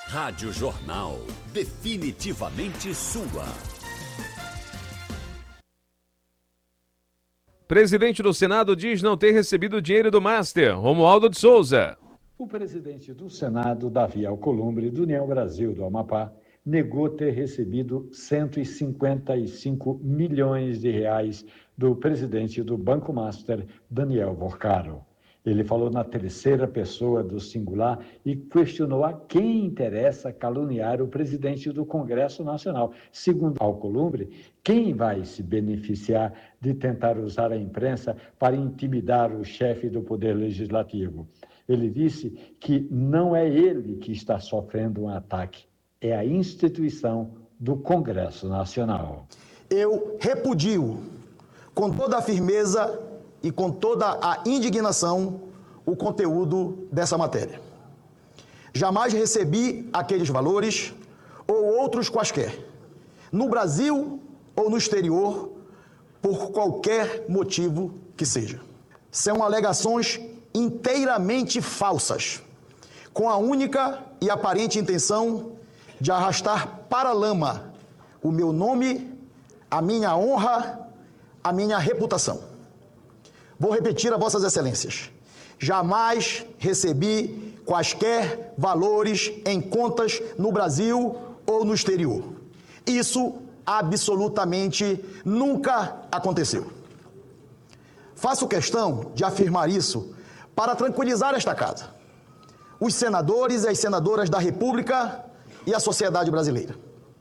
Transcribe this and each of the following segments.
Rádio Jornal, definitivamente sua. Presidente do Senado diz não ter recebido o dinheiro do Master. Romualdo de Souza. O presidente do Senado, Davi Alcolumbre, do União Brasil do Amapá, negou ter recebido 155 milhões de reais do presidente do Banco Master, Daniel Vorcaro. Ele falou na terceira pessoa do singular e questionou a quem interessa caluniar o presidente do Congresso Nacional. Segundo Alcolumbre, quem vai se beneficiar de tentar usar a imprensa para intimidar o chefe do Poder Legislativo? Ele disse que não é ele que está sofrendo um ataque, é a instituição do Congresso Nacional. Eu repudio com toda a firmeza e com toda a indignação o conteúdo dessa matéria. Jamais recebi aqueles valores ou outros quaisquer, no Brasil ou no exterior, por qualquer motivo que seja. São alegações inteiramente falsas, com a única e aparente intenção de arrastar para a lama o meu nome, a minha honra, a minha reputação. Vou repetir a vossas excelências. Jamais recebi quaisquer valores em contas no Brasil ou no exterior. Isso absolutamente nunca aconteceu. Faço questão de afirmar isso para tranquilizar esta casa, os senadores e as senadoras da República e a sociedade brasileira.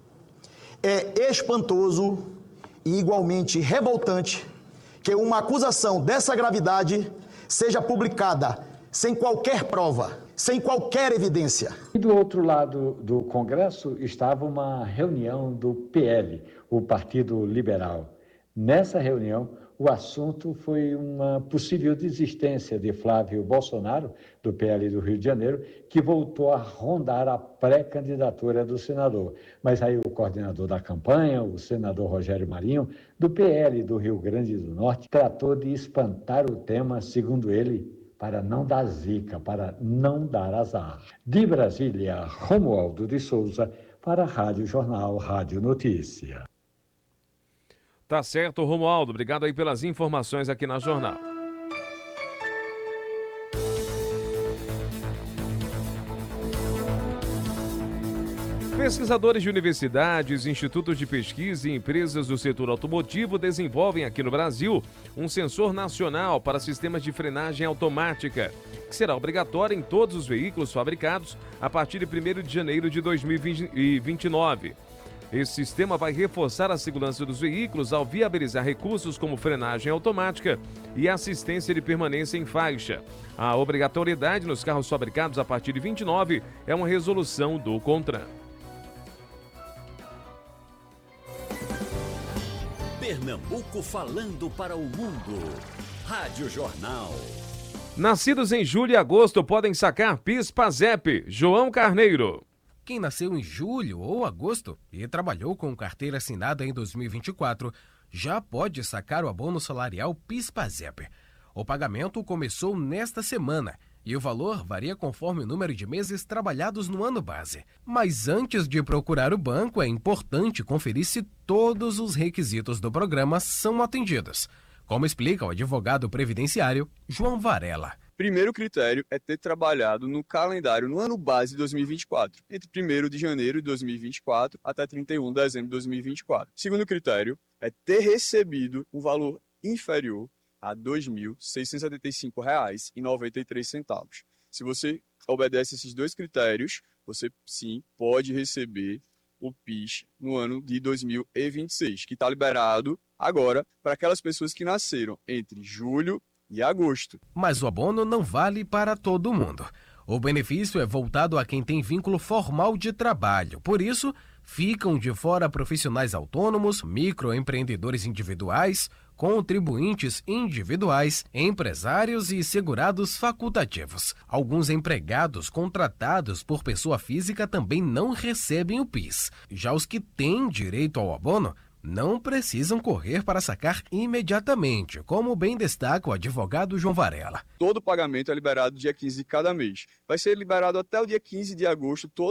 É espantoso e igualmente revoltante que uma acusação dessa gravidade seja publicada sem qualquer prova, sem qualquer evidência. E do outro lado do Congresso estava uma reunião do PL, o Partido Liberal. Nessa reunião, o assunto foi uma possível desistência de Flávio Bolsonaro, do PL do Rio de Janeiro, que voltou a rondar a pré-candidatura do senador. Mas aí o coordenador da campanha, o senador Rogério Marinho, do PL do Rio Grande do Norte, tratou de espantar o tema, segundo ele, para não dar zica, para não dar azar. De Brasília, Romualdo de Souza, para a Rádio Jornal, Rádio Notícia. Tá certo, Romualdo. Obrigado aí pelas informações aqui na Jornal. Pesquisadores de universidades, institutos de pesquisa e empresas do setor automotivo desenvolvem aqui no Brasil um sensor nacional para sistemas de frenagem automática, que será obrigatório em todos os veículos fabricados a partir de 1º de janeiro de 2029. Esse sistema vai reforçar a segurança dos veículos ao viabilizar recursos como frenagem automática e assistência de permanência em faixa. A obrigatoriedade nos carros fabricados a partir de 29 é uma resolução do CONTRAN. Pernambuco falando para o mundo. Rádio Jornal. Nascidos em julho e agosto podem sacar PIS/PASEP. João Carneiro. Quem nasceu em julho ou agosto e trabalhou com carteira assinada em 2024 já pode sacar o abono salarial PIS/PASEP. O pagamento começou nesta semana e o valor varia conforme o número de meses trabalhados no ano base. Mas antes de procurar o banco, é importante conferir se todos os requisitos do programa são atendidos, como explica o advogado previdenciário João Varela. Primeiro critério é ter trabalhado no calendário no ano base de 2024, entre 1º de janeiro de 2024 até 31 de dezembro de 2024. Segundo critério é ter recebido um valor inferior a R$ 2.675,93. Se você obedece esses dois critérios, você sim pode receber o PIS no ano de 2026, que está liberado agora para aquelas pessoas que nasceram entre julho e agosto. Mas o abono não vale para todo mundo. O benefício é voltado a quem tem vínculo formal de trabalho. Por isso, ficam de fora profissionais autônomos, microempreendedores individuais, contribuintes individuais, empresários e segurados facultativos. Alguns empregados contratados por pessoa física também não recebem o PIS. Já os que têm direito ao abono não precisam correr para sacar imediatamente, como bem destaca o advogado João Varela. Todo pagamento é liberado dia 15 de cada mês. Vai ser liberado até o dia 15 de agosto, todo